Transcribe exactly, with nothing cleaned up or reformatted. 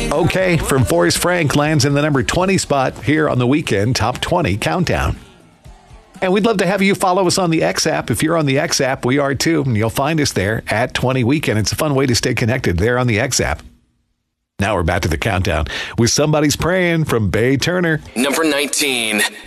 Okay from Forrest Frank lands in the number twenty spot here on the Weekend Top twenty Countdown. And we'd love to have you follow us on the X app. If you're on the X app, we are too. And you'll find us there at twenty Weekend. It's a fun way to stay connected there on the X app. Now we're back to the countdown with Somebody's Praying from Bay Turner. Number nineteen.